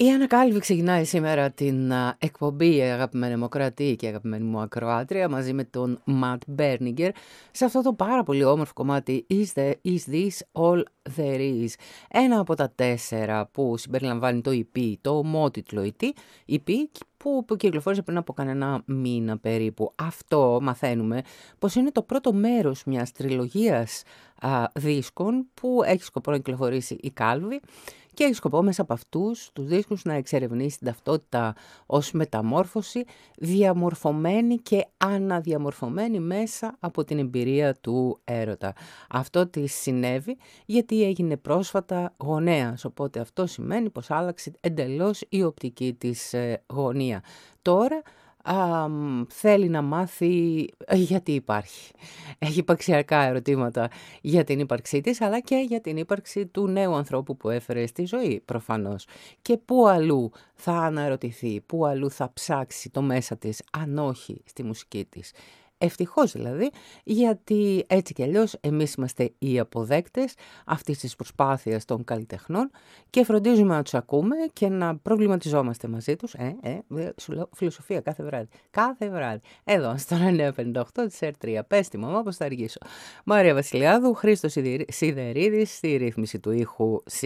Η Άννα Κάλβη ξεκινάει σήμερα την εκπομπή, αγαπημένη μου κρατή και αγαπημένη μου ακροάτρια, μαζί με τον Ματ Μπέρνιγκερ, σε αυτό το πάρα πολύ όμορφο κομμάτι Is This All There Is. Ένα από τα 4 που συμπεριλαμβάνει το EP, το ομότιτλο EP, που κυκλοφόρησε πριν από κανένα μήνα περίπου. Αυτό μαθαίνουμε πως είναι το πρώτο μέρος μιας τριλογίας δίσκων που έχει σκοπό να κυκλοφορήσει η Κάλβη και έχει σκοπό μέσα από αυτούς τους δίσκους να εξερευνήσει την ταυτότητα ως μεταμόρφωση, διαμορφωμένη και αναδιαμορφωμένη μέσα από την εμπειρία του έρωτα. Αυτό της συνέβη γιατί έγινε πρόσφατα γονέας, οπότε αυτό σημαίνει πως άλλαξε εντελώς η οπτική της γωνία. Τώρα θέλει να μάθει γιατί υπάρχει. Έχει υπαρξιακά ερωτήματα για την ύπαρξή της, αλλά και για την ύπαρξη του νέου ανθρώπου που έφερε στη ζωή, προφανώς. Και πού αλλού θα αναρωτηθεί, πού αλλού θα ψάξει το μέσα της, αν όχι στη μουσική της. Ευτυχώς δηλαδή, γιατί έτσι κι αλλιώς εμείς είμαστε οι αποδέκτες αυτής της προσπάθειας των καλλιτεχνών και φροντίζουμε να τους ακούμε και να προβληματιζόμαστε μαζί τους. Σου λέω φιλοσοφία κάθε βράδυ. Κάθε βράδυ. Εδώ, στο 958 της R3. Πες τη μαμά πως θα αργήσω. Μαρία Βασιλιάδου, Χρήστος Σιδερίδης στη ρύθμιση του ήχου.